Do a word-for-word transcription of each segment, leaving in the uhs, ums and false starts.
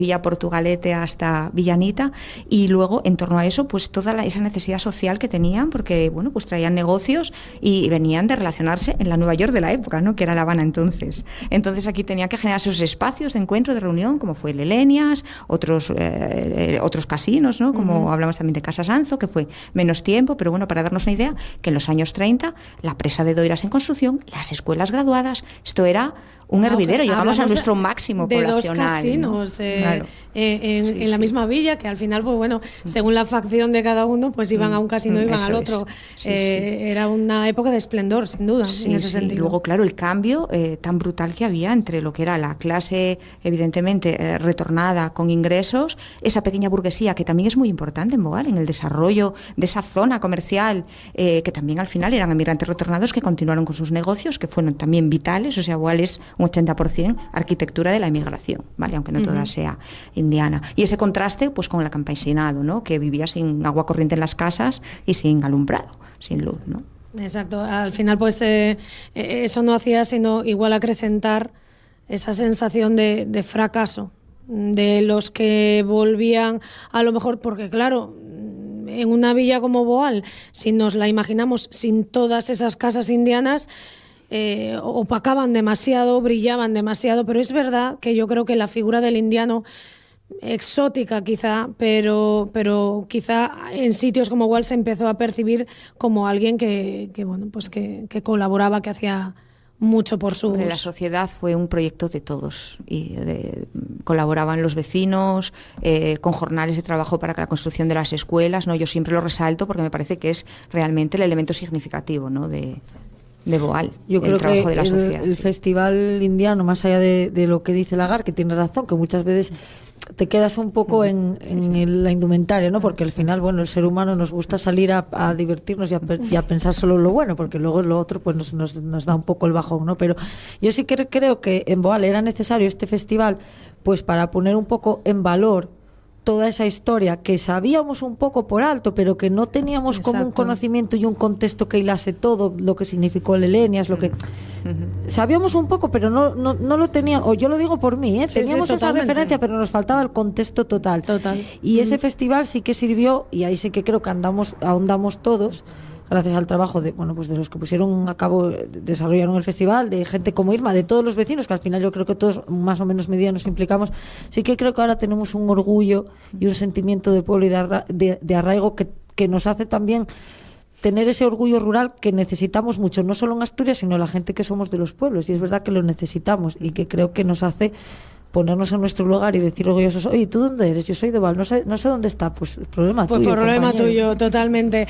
Villa Portugalete hasta Villanita, y luego en torno a eso pues toda la, esa necesidad social que tenían, porque bueno, pues traían negocios y venían de relacionarse en la Nueva York de la época, ¿no? Que era La Habana entonces. Entonces aquí tenía que generar esos espacios de encuentro, de reunión, como fue el Elenias, otros, eh, otros casinos, ¿no? Como uh-huh. hablamos también de Casa Sanzo, que fue menos tiempo, pero bueno, para darnos una idea, que en los años treinta la presa de Doiras en construcción, las escuelas graduadas, esto era un hervidero, llegamos a nuestro máximo de poblacional. Dos casinos, ¿no? eh, claro. eh, en, sí, en la sí. misma villa, que al final, pues bueno, según la facción de cada uno, pues iban a un casino, iban Eso al otro. Sí, eh, sí. Era una época de esplendor, sin duda, sí, en ese sí. sentido. Luego, claro, el cambio eh, tan brutal que había entre lo que era la clase, evidentemente, eh, retornada con ingresos, esa pequeña burguesía, que también es muy importante en Boal, en el desarrollo de esa zona comercial, eh, que también al final eran emigrantes retornados que continuaron con sus negocios, que fueron también vitales. O sea, Boal es un ochenta por ciento arquitectura de la inmigración, ¿vale? Aunque no uh-huh. toda sea indiana. Y ese contraste, pues con el campesinado, ¿no? Que vivía sin agua corriente en las casas y sin alumbrado, sin luz, ¿no? Exacto. Al final, pues eh, eso no hacía sino igual acrecentar esa sensación de, de fracaso de los que volvían, a lo mejor, porque claro, en una villa como Boal, si nos la imaginamos sin todas esas casas indianas, Eh, opacaban demasiado, brillaban demasiado, pero es verdad que yo creo que la figura del indiano, exótica quizá, pero, pero quizá en sitios como Boal se empezó a percibir como alguien que, que bueno, pues que, que colaboraba, que hacía mucho por sus... Hombre, la sociedad fue un proyecto de todos y de, colaboraban los vecinos eh, con jornales de trabajo para la construcción de las escuelas, ¿no? Yo siempre lo resalto porque me parece que es realmente el elemento significativo, ¿no? de de Boal, yo el creo trabajo que de la el, sociedad. el sí. festival indiano, más allá de, de lo que dice Lagar, que tiene razón, que muchas veces te quedas un poco en, sí, en sí. el, la indumentaria, ¿no? Porque al final, bueno, el ser humano nos gusta salir a, a divertirnos y a, y a pensar solo lo bueno, porque luego lo otro pues nos, nos, nos da un poco el bajón, ¿no? Pero yo sí que creo que en Boal era necesario este festival pues para poner un poco en valor toda esa historia que sabíamos un poco por alto, pero que no teníamos Exacto. como un conocimiento y un contexto que hilase todo lo que significó el Elenias, lo que uh-huh. sabíamos un poco, pero no, no, no lo teníamos, o yo lo digo por mí, ¿eh? sí, teníamos sí, esa referencia, pero nos faltaba el contexto total. Total. Y uh-huh. ese festival sí que sirvió, y ahí sí que creo que andamos, ahondamos todos, gracias al trabajo de bueno pues de los que pusieron a cabo, desarrollaron el festival, de gente como Irma, de todos los vecinos, que al final yo creo que todos más o menos medida nos implicamos. Sí que creo que ahora tenemos un orgullo y un sentimiento de pueblo y de, arra- de, de arraigo que, que nos hace también tener ese orgullo rural que necesitamos mucho, no solo en Asturias, sino la gente que somos de los pueblos, y es verdad que lo necesitamos y que creo que nos hace ponernos en nuestro lugar y decir orgullosos, oye, ¿tú dónde eres? Yo soy de Val, no sé, no sé dónde está, pues problema pues tuyo. Pues problema compañero. tuyo, totalmente.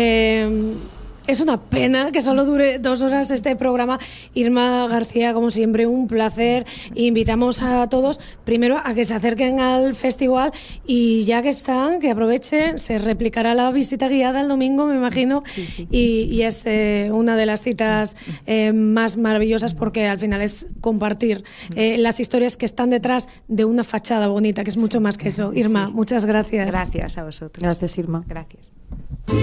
Eh, es una pena que solo dure dos horas este programa. Irma García, como siempre, un placer. Invitamos a todos, primero, a que se acerquen al festival y ya que están, que aprovechen, se replicará la visita guiada el domingo, me imagino, sí, sí. Y, y es eh, una de las citas eh, más maravillosas porque al final es compartir eh, las historias que están detrás de una fachada bonita, que es mucho más que eso. Irma, sí. muchas gracias. Gracias a vosotros. Gracias, Irma. Gracias.